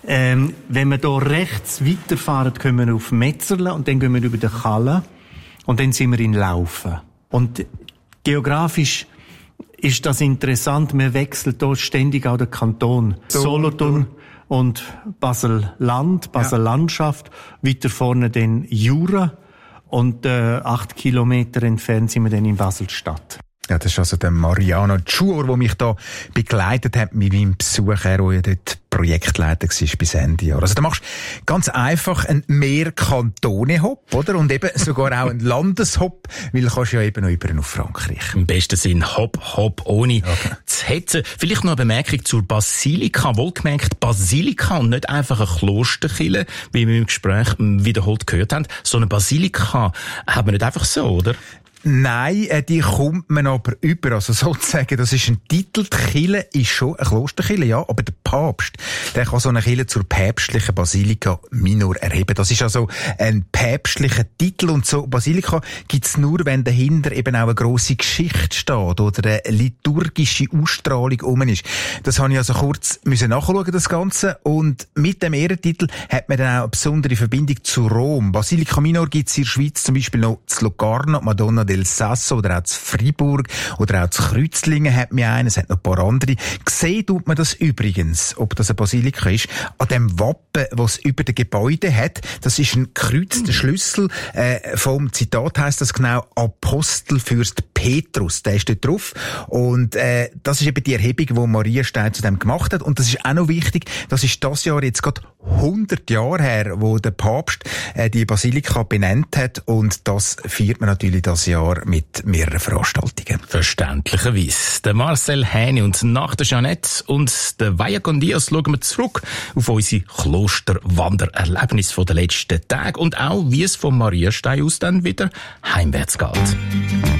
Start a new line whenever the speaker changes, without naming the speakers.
Wenn wir hier rechts weiterfahren, kommen wir auf Metzerle und dann gehen wir über den Kalle und dann sind wir in Laufen. Und geografisch ist das interessant, wir wechseln hier ständig auch den Kanton. Solothurn und Basel-Land, Basel-Landschaft, weiter vorne den Jura und 8 Kilometer entfernt sind wir dann in Basel-Stadt.
Ja, das ist also der Mariano Giuor, der mich da begleitet hat mit meinem Besuch, der ja dort Projektleiter war bis Ende Jahr. Also da machst du ganz einfach einen Mehrkantone-Hop, oder? Und eben sogar auch einen Landeshopp, weil du kannst ja eben noch über auf Frankreich.
Im besten Sinn Hop, Hop, ohne zu hetzen. Vielleicht noch eine Bemerkung zur Basilika. Wohlgemerkt Basilika und nicht einfach eine Klosterkirche, wie wir im Gespräch wiederholt gehört haben. So eine Basilika haben wir nicht einfach so, oder?
Nein, die kommt man aber über. Also sozusagen, das ist ein Titel. Die Kirche ist schon eine Klosterkirche, ja, aber der Papst, der kann so eine Kirche zur päpstlichen Basilika Minor erheben. Das ist also ein päpstlicher Titel und so Basilika gibt's nur, wenn dahinter eben auch eine grosse Geschichte steht oder eine liturgische Ausstrahlung rum ist. Das habe ich also kurz nachschauen, das Ganze. Und mit dem Ehrentitel hat man dann auch eine besondere Verbindung zu Rom. Basilika Minor gibt's in der Schweiz zum Beispiel noch zu Locarno, Madonna del Sasso oder auch zu Freiburg oder auch zu Kreuzlingen hat mir einen, es hat noch ein paar andere. Gesehen tut man das übrigens, ob das eine Basilika ist, an dem Wappen, was über dem Gebäude hat. Das ist ein gekreuzter Schlüssel. Vom Zitat heisst das genau Apostelfürst Petrus. Der ist dort drauf. Und das ist eben die Erhebung, die Maria Stein zu dem gemacht hat. Und das ist auch noch wichtig, das ist das Jahr jetzt gerade 100 Jahre her, wo der Papst die Basilika benannt hat. Und das feiert man natürlich das Jahr mit mehreren Veranstaltungen.
Verständlicherweise. Der Marcel Häni und nach der Jeanette und der Vaya con Dios schauen wir zurück auf unsere Klosterwandererlebnisse der letzten Tage und auch, wie es von Mariastein aus dann wieder heimwärts geht.